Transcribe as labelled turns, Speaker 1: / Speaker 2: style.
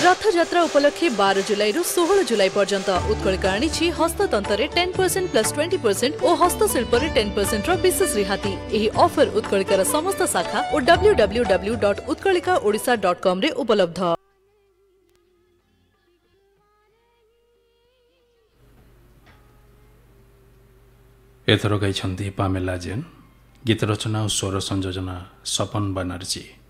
Speaker 1: रथयात्रा उपलक्षे 12 जुलाई रु 16 जुलाई पर्यंत उत्कलिका आनी हस्ततंत्र 10% प्लस 20% और हस्तशिल्प 10% विशेष रिहाती। यही ऑफर उत्कलिकार समस्त शाखा और www.utkalikaodisha.com रे उपलब्ध।
Speaker 2: एथर गाइछन्ती पामेला जेन, गीत रचना और स्वर संयोजना सपन बनर्जी।